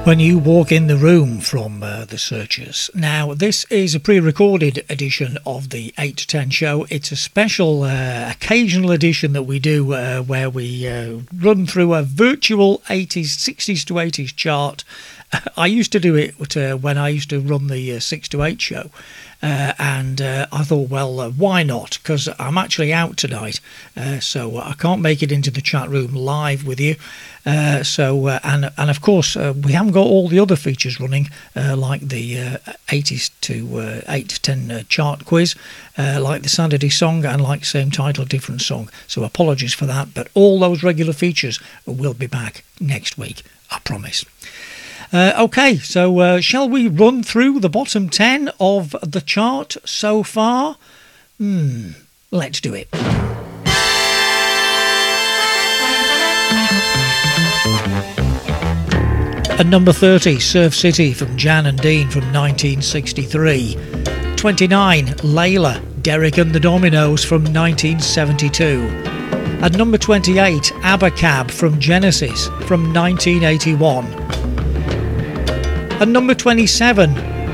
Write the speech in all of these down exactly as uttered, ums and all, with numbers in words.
When You Walk in the Room from uh, The Searchers. Now, this is a pre-recorded edition of the eight to ten show. It's a special uh, occasional edition that we do uh, where we uh, run through a virtual eighties, sixties to eighties chart. I used to do it uh, when I used to run the uh, six to eight show. Uh, and uh, I thought, well, uh, why not? Because I'm actually out tonight, uh, so I can't make it into the chat room live with you. Uh, so, uh, and and of course, uh, we haven't got all the other features running, uh, like the uh, eighties to uh, eight to ten uh, chart quiz, uh, like the Saturday song, and like same title, different song. So apologies for that, but all those regular features will be back next week, I promise. Uh, okay, so uh, shall we run through the bottom ten of the chart so far? Hmm, let's do it. At number thirty, Surf City from Jan and Dean from nineteen sixty-three. twenty-nine, Layla, Derek and the Dominos from nineteen seventy-two. At number twenty-eight, Abacab from Genesis from nineteen eighty-one. At number twenty-seven,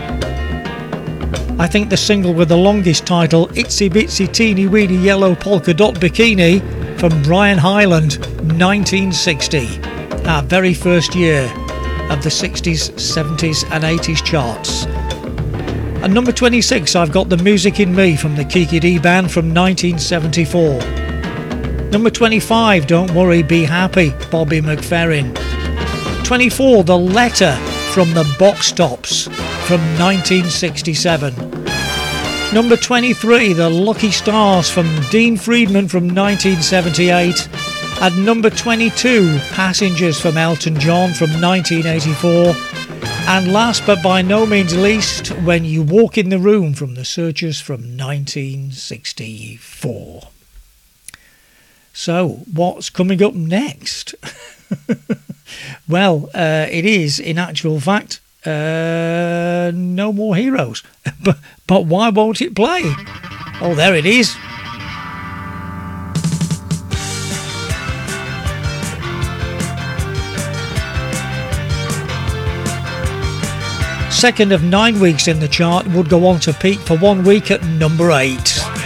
I think the single with the longest title, Itsy Bitsy Teeny Weeny Yellow Polka Dot Bikini from Brian Hyland, nineteen sixty, our very first year of the sixties, seventies and eighties charts. At number twenty-six, I've got The Music in Me from the Kiki Dee Band from nineteen seventy-four. Number twenty-five, Don't Worry, Be Happy, Bobby McFerrin. twenty-four, The Letter from the Box Tops from nineteen sixty-seven. Number twenty-three, The Lucky Stars from Dean Friedman from nineteen seventy-eight. At number twenty-two, Passengers from Elton John from nineteen eighty-four. And last but by no means least, When You Walk in the Room from The Searchers from nineteen sixty-four. So, what's coming up next? Well, uh, it is, in actual fact, uh, No More Heroes. but, but why won't it play? Oh, there it is. Second of nine weeks in the chart, would go on to peak for one week at number eight.